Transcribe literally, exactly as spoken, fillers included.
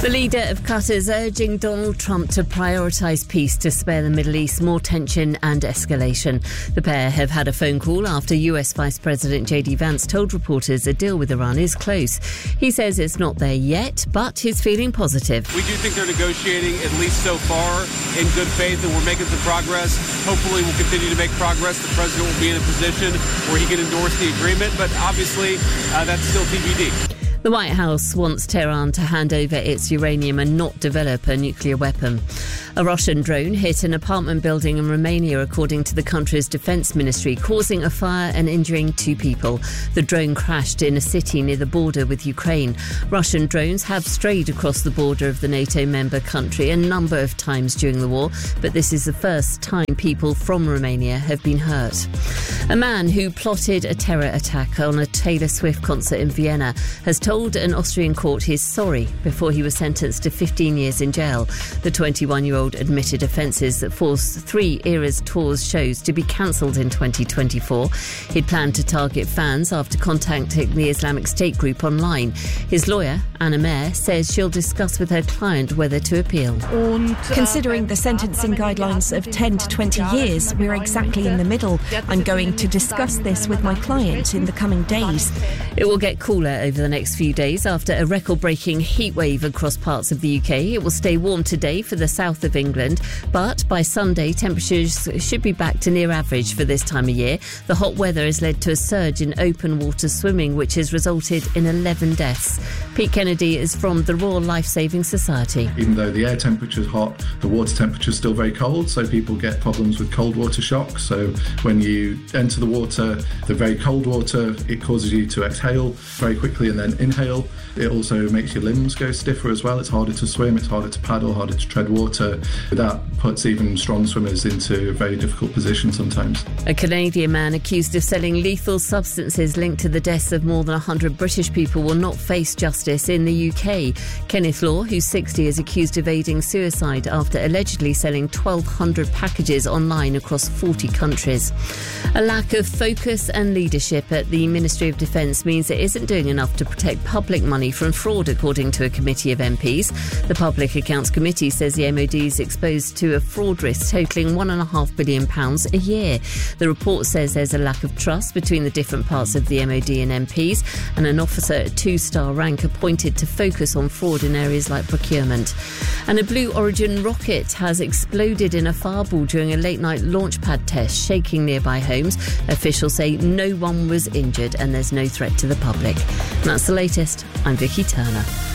The leader of Qatar is urging Donald Trump to prioritise peace to spare the Middle East more tension and escalation. The pair have had a phone call after U S Vice President J D Vance told reporters a deal with Iran is close. He says it's not there yet, but he's feeling positive. We do think they're negotiating, at least so far, in good faith, and we're making some progress. Hopefully we'll continue to make progress. The president will be in a position where he can endorse the agreement, but obviously uh, that's still T B D. The White House wants Tehran to hand over its uranium and not develop a nuclear weapon. A Russian drone hit an apartment building in Romania, according to the country's defence ministry, causing a fire and injuring two people. The drone crashed in a city near the border with Ukraine. Russian drones have strayed across the border of the NATO member country a number of times during the war, but this is the first time people from Romania have been hurt. A man who plotted a terror attack on a Taylor Swift concert in Vienna has told an Austrian court he is sorry before he was sentenced to fifteen years in jail. The twenty-one-year-old admitted offences that forced three Eras Tours shows to be cancelled in twenty twenty-four. He'd planned to target fans after contacting the Islamic State group online. His lawyer, Anna Mayer, says she'll discuss with her client whether to appeal. Considering the sentencing guidelines of ten to twenty years, we're exactly in the middle. I'm going to discuss this with my client in the coming days. It will get cooler over the next few days after a record-breaking heat wave across parts of the U K. It will stay warm today for the south of England, but by Sunday temperatures should be back to near average for this time of year. The hot weather has led to a surge in open water swimming, which has resulted in eleven deaths. Pete Kennedy is from the Royal Life Saving Society. Even though the air temperature is hot, the water temperature is still very cold, so people get problems with cold water shock. So when you enter the water, the very cold water, it causes you to exhale very quickly and then inhale. It also makes your limbs go stiffer as well. It's harder to swim, it's harder to paddle, harder to tread water. That puts even strong swimmers into a very difficult position sometimes. A Canadian man accused of selling lethal substances linked to the deaths of more than one hundred British people will not face justice in the U K. Kenneth Law, who's sixty, is accused of aiding suicide after allegedly selling twelve hundred packages online across forty countries. A lack of focus and leadership at the Ministry of Defence means it isn't doing enough to protect public money from fraud, according to a committee of M Ps. The Public Accounts Committee says the M O D is exposed to a fraud risk totalling one point five billion pounds a year. The report says there's a lack of trust between the different parts of the M O D and M Ps, and an officer at two-star rank appointed to focus on fraud in areas like procurement. And a Blue Origin rocket has exploded in a fireball during a late-night launch pad test, shaking nearby homes. Officials say no one was injured and there's no threat to the public. And that's the latest. I'm Vicky Turner.